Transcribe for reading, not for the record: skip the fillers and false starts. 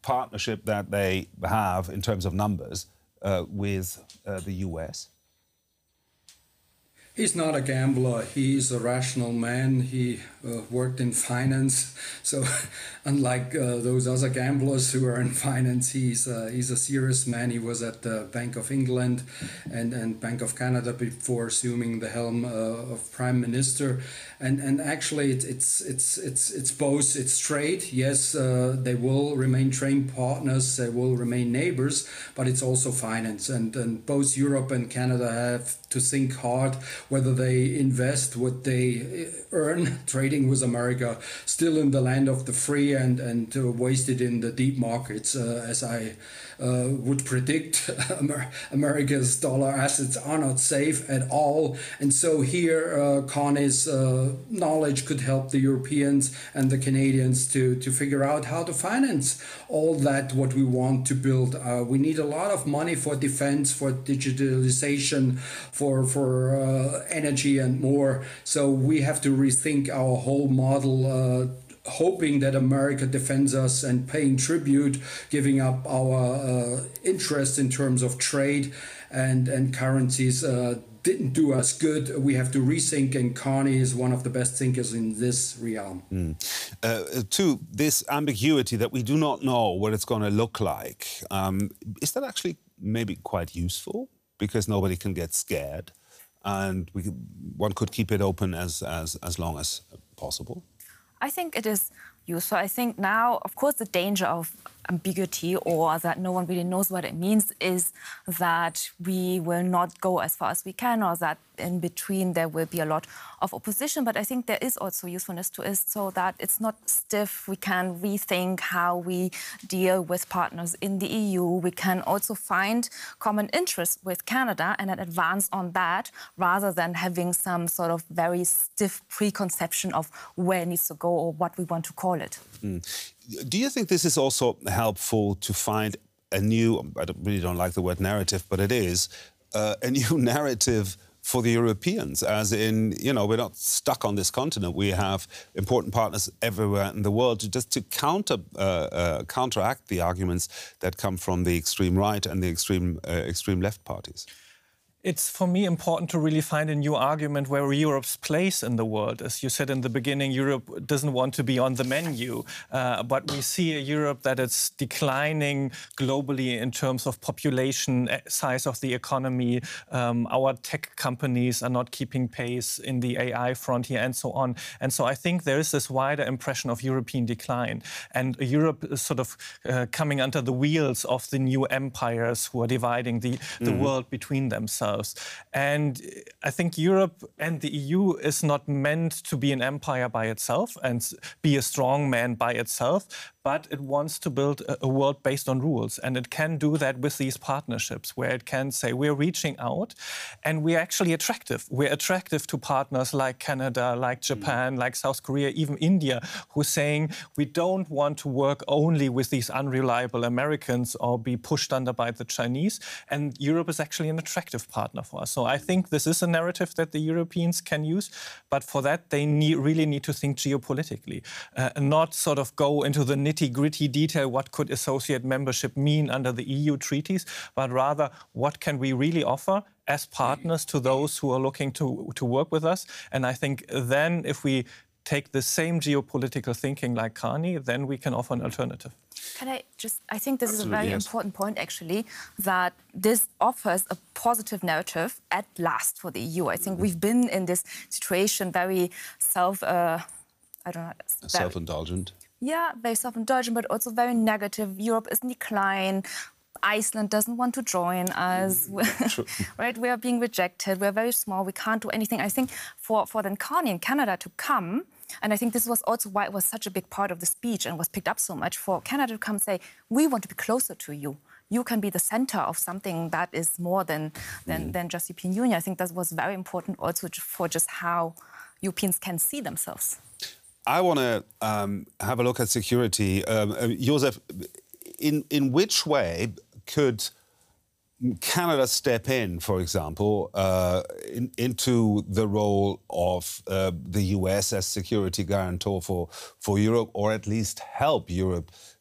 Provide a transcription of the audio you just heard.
partnership that they have in terms of numbers with the US? He's not a gambler. He's a rational man. He worked in finance. So unlike those other gamblers who are in finance, he's a serious man. He was at the Bank of England and Bank of Canada before assuming the helm of Prime Minister. And actually, it's both. It's trade. Yes, they will remain trade partners. They will remain neighbors. But it's also finance. And both Europe and Canada have to think hard whether they invest what they earn trading with America still in the land of the free and waste it in the deep markets, as I would predict. America's dollar assets are not safe at all. And so here Connie's knowledge could help the Europeans and the Canadians to figure out how to finance all that what we want to build. We need a lot of money for defense, for digitalization, for energy and more. So we have to rethink our whole model, hoping that America defends us and paying tribute, giving up our interest in terms of trade and currencies didn't do us good. We have to rethink, and Carney is one of the best thinkers in this realm. To this ambiguity that we do not know what it's going to look like, is that actually maybe quite useful? Because nobody can get scared, and one could keep it open as long as possible? I think it is useful. I think now, of course, the danger of ambiguity or that no one really knows what it means is that we will not go as far as we can, or that in between there will be a lot of opposition. But I think there is also usefulness to it so that it's not stiff. We can rethink how we deal with partners in the EU. We can also find common interests with Canada and then advance on that rather than having some sort of very stiff preconception of where it needs to go or what we want to call it. Do you think this is also helpful to find a new, I really don't like the word narrative, but it is, a new narrative for the Europeans, as in, you know, we're not stuck on this continent. We have important partners everywhere in the world to counteract the arguments that come from the extreme right and the extreme left parties? It's, for me, important to really find a new argument where Europe's place in the world. As you said in the beginning, Europe doesn't want to be on the menu. But we see a Europe that is declining globally in terms of population, size of the economy. Our tech companies are not keeping pace in the AI frontier and so on. And so I think there is this wider impression of European decline. And Europe is sort of coming under the wheels of the new empires who are dividing the world between themselves. And I think Europe and the EU is not meant to be an empire by itself and be a strong man by itself, but it wants to build a world based on rules. And it can do that with these partnerships, where it can say, we're reaching out and we're actually attractive. We're attractive to partners like Canada, like Japan, like South Korea, even India, who are saying, we don't want to work only with these unreliable Americans or be pushed under by the Chinese. And Europe is actually an attractive partner for us. So I think this is a narrative that the Europeans can use. But for that, they really need to think geopolitically, and not sort of go into the nitty-gritty detail, what could associate membership mean under the EU treaties, but rather what can we really offer as partners to those who are looking to work with us. And I think then if we take the same geopolitical thinking like Carney, then we can offer an alternative. Can I just, I think this is a very important point, actually, that this offers a positive narrative at last for the EU. I think we've been in this situation very self-indulgent. Yeah, very self-indulgent, but also very negative. Europe is in decline. Iceland doesn't want to join us, right? We are being rejected. We're very small. We can't do anything. I think for then Carney in Canada to come, and I think this was also why it was such a big part of the speech and was picked up so much, for Canada to come and say, we want to be closer to you. You can be the center of something that is more than just European Union. I think that was very important also for just how Europeans can see themselves. I want to have a look at security. Josef, in which way could Canada step in, for example, into the role of the US as security guarantor for Europe, or at least help Europe